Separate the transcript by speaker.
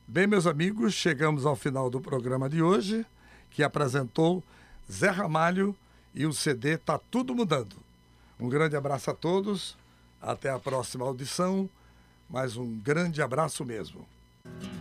Speaker 1: Bem, meus amigos, chegamos ao final do programa de hoje, que apresentou Zé Ramalho e o CD Tá Tudo Mudando. Um grande abraço a todos, até a próxima audição, mas um grande abraço mesmo.